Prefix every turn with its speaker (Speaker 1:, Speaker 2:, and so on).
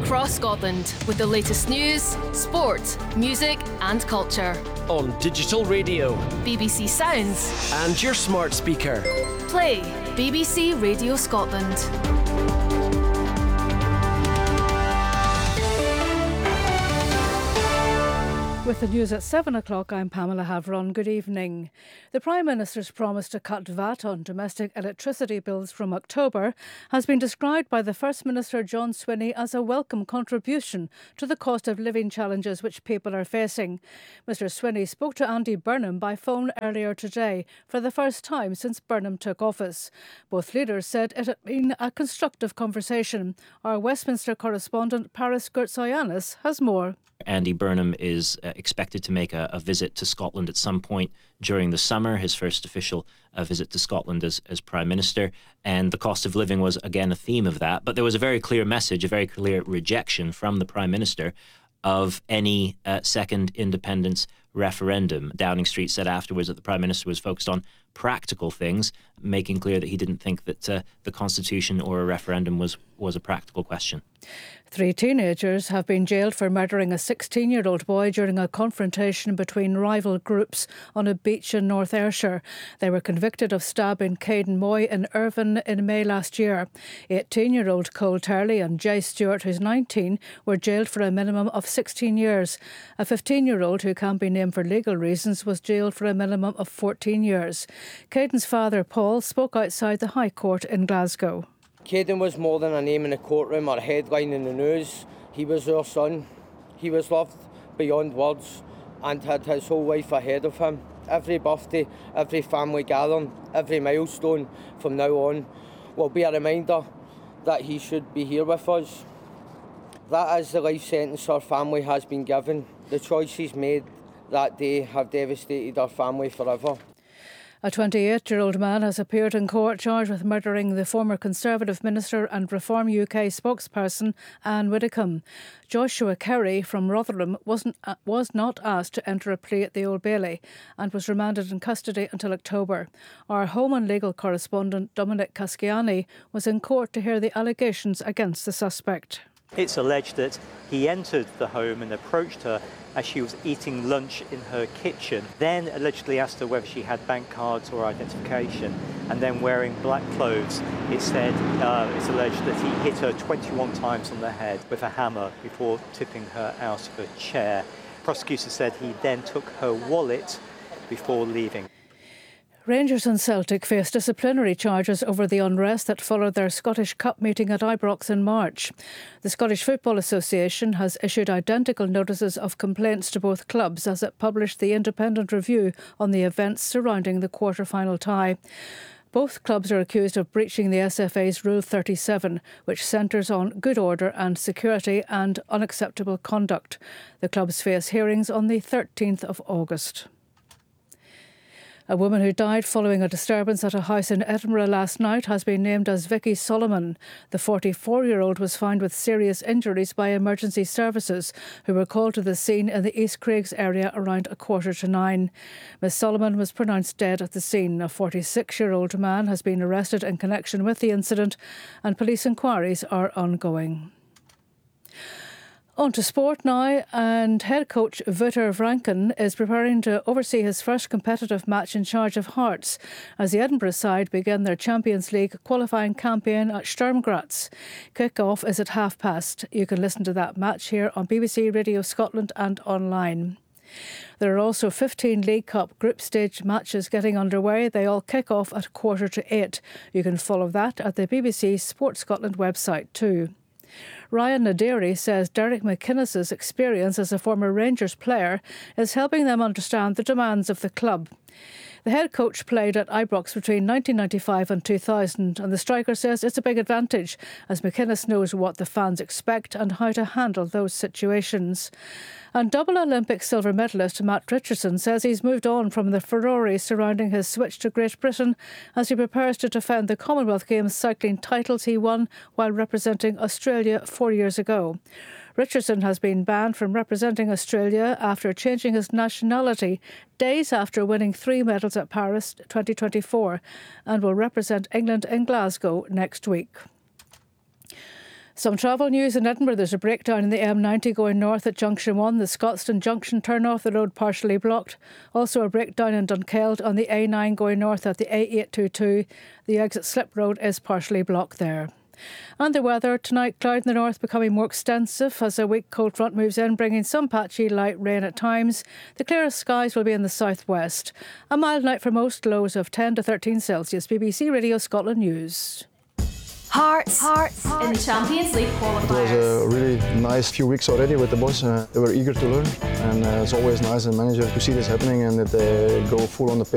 Speaker 1: across Scotland with the latest news, sport, music and culture.
Speaker 2: On digital radio,
Speaker 1: BBC Sounds
Speaker 2: and your smart speaker.
Speaker 1: Play BBC Radio Scotland.
Speaker 3: With the news at 7 o'clock, I'm Pamela Havron. Good evening. The Prime Minister's promise to cut VAT on domestic electricity bills from October has been described by the First Minister John Swinney as a welcome contribution to the cost of living challenges which people are facing. Mr Swinney spoke to Andy Burnham by phone earlier today for the first time since Burnham took office. Both leaders said it had been a constructive conversation. Our Westminster correspondent Paris Gertsoyanis has more.
Speaker 4: Andy Burnham is expected to make a visit to Scotland at some point during the summer, his first official visit to Scotland as Prime Minister. And the cost of living was, again, a theme of that. But there was a very clear message, a very clear rejection from the Prime Minister of any second independence referendum. Downing Street said afterwards that the Prime Minister was focused on practical things, making clear that he didn't think that the Constitution or a referendum was a practical question.
Speaker 3: 3 teenagers have been jailed for murdering a 16-year-old boy during a confrontation between rival groups on a beach in North Ayrshire. They were convicted of stabbing Caden Moy in Irvine in May last year. 18-year-old Cole Turley and Jay Stewart, who's 19, were jailed for a minimum of 16 years. A 15-year-old, who can't be named for legal reasons, was jailed for a minimum of 14 years. Caden's father, Paul, spoke outside the High Court in Glasgow.
Speaker 5: Caden was more than a name in the courtroom or a headline in the news. He was our son. He was loved beyond words and had his whole life ahead of him. Every birthday, every family gathering, every milestone from now on will be a reminder that he should be here with us. That is the life sentence our family has been given. The choices made that day have devastated our family forever.
Speaker 3: A 28-year-old man has appeared in court charged with murdering the former Conservative Minister and Reform UK spokesperson Anne Widdecombe. Joshua Kerry from Rotherham was not asked to enter a plea at the Old Bailey and was remanded in custody until October. Our Home and Legal correspondent Dominic Casciani was in court to hear the allegations against the suspect.
Speaker 6: It's alleged that he entered the home and approached her as she was eating lunch in her kitchen, then allegedly asked her whether she had bank cards or identification, and then wearing black clothes, it's alleged that he hit her 21 times on the head with a hammer before tipping her out of a chair. Prosecutors said he then took her wallet before leaving.
Speaker 3: Rangers and Celtic face disciplinary charges over the unrest that followed their Scottish Cup meeting at Ibrox in March. The Scottish Football Association has issued identical notices of complaints to both clubs as it published the independent review on the events surrounding the quarter-final tie. Both clubs are accused of breaching the SFA's Rule 37, which centres on good order and security and unacceptable conduct. The clubs face hearings on the 13th of August. A woman who died following a disturbance at a house in Edinburgh last night has been named as Vicky Solomon. The 44-year-old was found with serious injuries by emergency services, who were called to the scene in the East Craigs area around 9:15. Ms Solomon was pronounced dead at the scene. A 46-year-old man has been arrested in connection with the incident, and police inquiries are ongoing. On to sport now, and head coach Wouter Franken is preparing to oversee his first competitive match in charge of Hearts as the Edinburgh side begin their Champions League qualifying campaign at Sturm Graz. Kick-off is at past. You can listen to that match here on BBC Radio Scotland and online. There are also 15 League Cup group stage matches getting underway. They all kick off at 7:45. You can follow that at the BBC Sport Scotland website too. Ryan Naderi says Derek McInnes's experience as a former Rangers player is helping them understand the demands of the club. The head coach played at Ibrox between 1995 and 2000, and the striker says it's a big advantage as McInnes knows what the fans expect and how to handle those situations. And double Olympic silver medalist Matt Richardson says he's moved on from the furore surrounding his switch to Great Britain as he prepares to defend the Commonwealth Games cycling titles he won while representing Australia 4 years ago. Richardson has been banned from representing Australia after changing his nationality days after winning 3 medals at Paris 2024 and will represent England in Glasgow next week. Some travel news in Edinburgh. There's a breakdown in the M90 going north at Junction 1. The Scotstoun Junction turn off the road partially blocked. Also a breakdown in Dunkeld on the A9 going north at the A822. The exit slip road is partially blocked there. And the weather tonight, cloud in the north becoming more extensive as a weak cold front moves in, bringing some patchy light rain at times. The clearest skies will be in the southwest. A mild night for most, lows of 10 to 13 Celsius. BBC Radio Scotland News.
Speaker 1: Hearts in the Champions League qualifiers.
Speaker 7: It was a really nice few weeks already with the boys. They were eager to learn, and it's always nice as a manager to see this happening and that they go full on the pitch.